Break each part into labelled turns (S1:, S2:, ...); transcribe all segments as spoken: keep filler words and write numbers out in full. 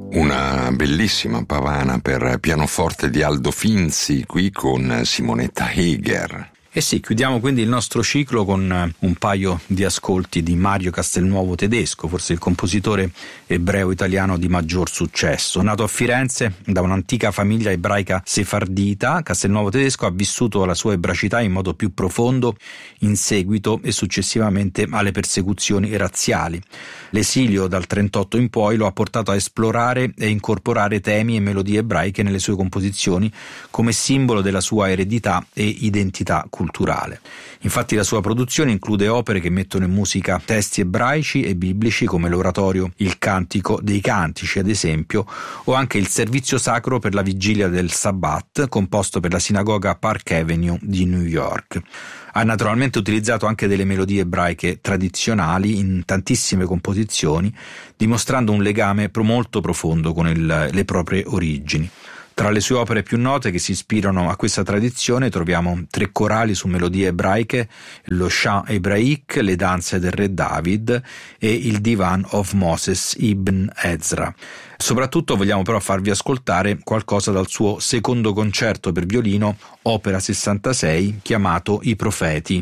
S1: Una bellissima pavana per pianoforte di Aldo Finzi, qui con Simonetta Heger.
S2: E sì, chiudiamo quindi il nostro ciclo con un paio di ascolti di Mario Castelnuovo Tedesco, forse il compositore ebreo italiano di maggior successo. Nato a Firenze da un'antica famiglia ebraica sefardita, Castelnuovo Tedesco ha vissuto la sua ebracità in modo più profondo in seguito e successivamente alle persecuzioni razziali. L'esilio dal trentotto in poi lo ha portato a esplorare e incorporare temi e melodie ebraiche nelle sue composizioni come simbolo della sua eredità e identità culturale. culturale. Infatti la sua produzione include opere che mettono in musica testi ebraici e biblici come l'oratorio Il Cantico dei Cantici, ad esempio, o anche il servizio sacro per la vigilia del Sabbat, composto per la sinagoga Park Avenue di New York. Ha naturalmente utilizzato anche delle melodie ebraiche tradizionali in tantissime composizioni, dimostrando un legame molto profondo con il, le proprie origini. Tra le sue opere più note che si ispirano a questa tradizione troviamo tre corali su melodie ebraiche, lo Chant Hébraïque, le danze del re David e il Divan of Moses ibn Ezra. Soprattutto vogliamo però farvi ascoltare qualcosa dal suo secondo concerto per violino, opera sessantasei, chiamato I Profeti.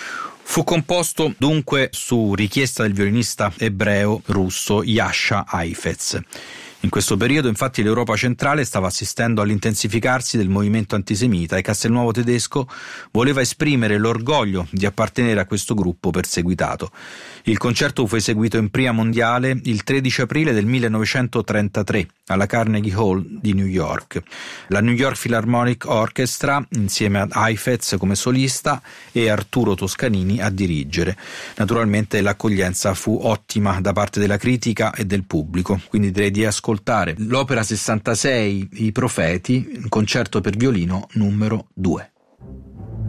S2: Fu composto dunque su richiesta del violinista ebreo russo Jascha Heifetz. In questo periodo, infatti, l'Europa centrale stava assistendo all'intensificarsi del movimento antisemita e Castelnuovo Tedesco voleva esprimere l'orgoglio di appartenere a questo gruppo perseguitato. Il concerto fu eseguito in prima mondiale il tredici aprile del millenovecentotrentatré alla Carnegie Hall di New York. La New York Philharmonic Orchestra, insieme ad Heifetz come solista e Arturo Toscanini a dirigere. Naturalmente l'accoglienza fu ottima da parte della critica e del pubblico, quindi direi di ascoltare l'opera sessantasei I Profeti, concerto per violino numero due.